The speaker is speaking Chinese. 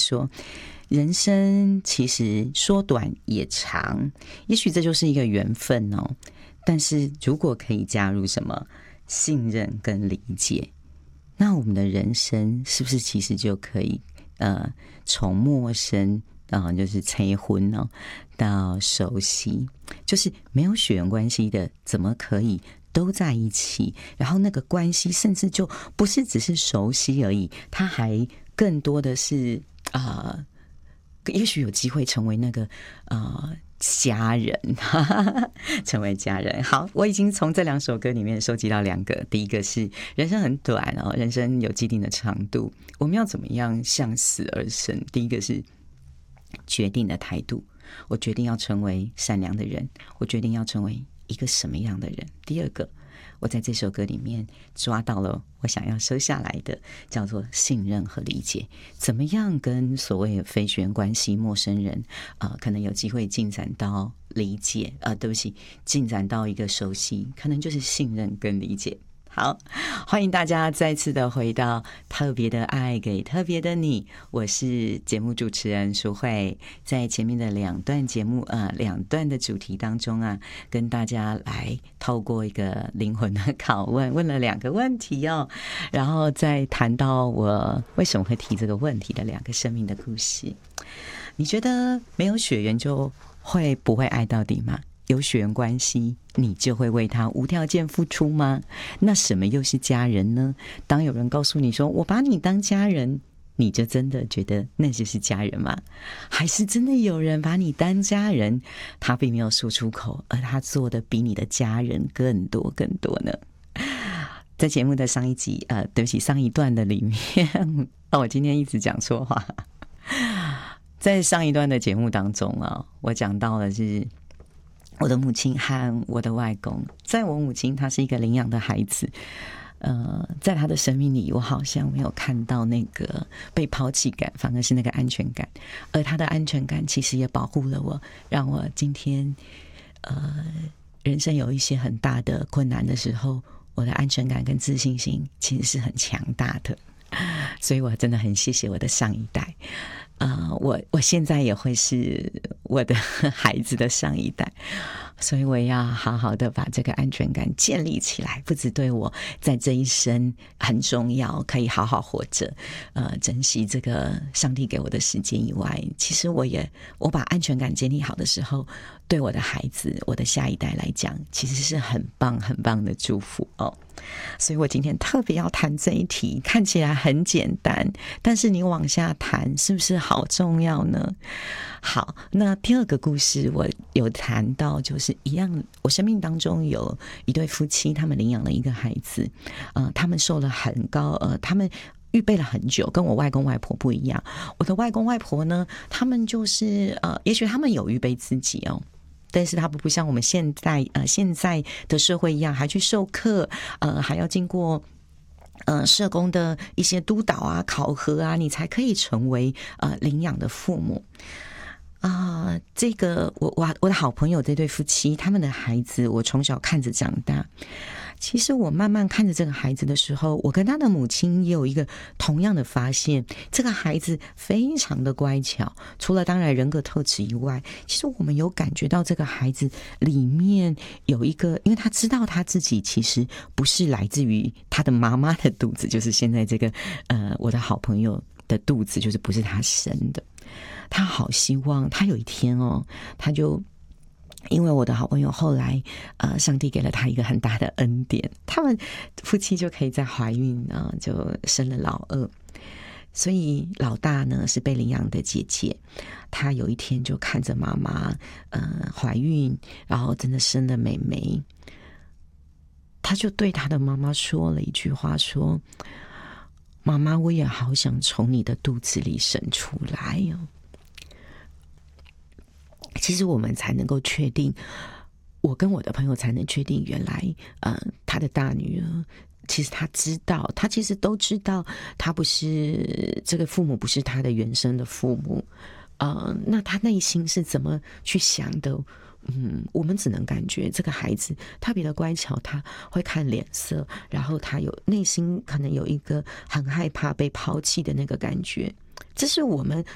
说，人生其实说短也长，也许这就是一个缘分哦。但是如果可以加入什么信任跟理解，那我们的人生是不是其实就可以从陌生就是催婚哦，到熟悉，就是没有血缘关系的，怎么可以都在一起？然后那个关系甚至就不是只是熟悉而已，它还更多的是也许有机会成为那个家人，成为家人。好，我已经从这2首歌里面收集到2个。第一个是人生很短哦，人生有既定的长度，我们要怎么样向死而生？第一个是决定的态度，我决定要成为善良的人，我决定要成为一个什么样的人。第二个，我在这首歌里面抓到了我想要收下来的，叫做信任和理解。怎么样跟所谓的非血缘关系陌生人可能有机会进展到理解对不起，进展到一个熟悉，可能就是信任跟理解。好，欢迎大家再次的回到特别的爱给特别的你，我是节目主持人淑慧。在前面的2段节目2段的主题当中跟大家来透过一个灵魂的拷问，问了2个问题哦，然后再谈到我为什么会提这个问题的2个生命的故事。你觉得没有血缘就不会爱到底吗？有血缘关系，你就会为他无条件付出吗？那什么又是家人呢？当有人告诉你说我把你当家人，你就真的觉得那就是家人吗？还是真的有人把你当家人，他并没有说出口，而他做的比你的家人更多更多呢？在节目的上一集对不起，上一段的里面我今天一直讲错话。在上一段的节目当中我讲到的是我的母亲和我的外公。在我母亲她是一个领养的孩子，在她的生命里我好像没有看到那个被抛弃感，反而是那个安全感，而她的安全感其实也保护了我，让我今天人生有一些很大的困难的时候，我的安全感跟自信心其实是很强大的。所以我真的很谢谢我的上一代。我现在也会是我的孩子的上一代，所以我也要好好的把这个安全感建立起来，不只对我在这一生很重要，可以好好活着珍惜这个上帝给我的时间以外，其实我把安全感建立好的时候，对我的孩子我的下一代来讲其实是很棒很棒的祝福哦。所以我今天特别要谈这一题，看起来很简单，但是你往下谈是不是好重要呢？好，那第2个故事我有谈到，就是一样，我生命当中有一对夫妻，他们领养了一个孩子，他们受了很高他们预备了很久，跟我外公外婆不一样。我的外公外婆呢，他们就是也许他们有预备自己哦，但是他不像我们现在的社会一样，还去授课，还要经过社工的一些督导考核你才可以成为领养的父母。这个我的好朋友这对夫妻，他们的孩子我从小看着长大。其实我慢慢看着这个孩子的时候，我跟他的母亲也有一个同样的发现，这个孩子非常的乖巧，除了当然人格特质以外，其实我们有感觉到这个孩子里面有一个，因为他知道他自己其实不是来自于他的妈妈的肚子，就是现在这个我的好朋友的肚子，就是不是他生的。他好希望他有一天他就因为我的好朋友后来上帝给了他一个很大的恩典，他们夫妻就可以在怀孕就生了老二。所以老大呢是被领养的姐姐，她有一天就看着妈妈怀孕，然后真的生了妹妹，她就对她的妈妈说了一句话，说妈妈，我也好想从你的肚子里生出来哦。其实我们才能够确定，我跟我的朋友才能确定，原来他的大女儿其实他知道，他其实都知道，他不是这个父母不是他的原生的父母。那他内心是怎么去想的？我们只能感觉这个孩子特别的乖巧，他会看脸色，然后他有内心可能有一个很害怕被抛弃的那个感觉。这是我们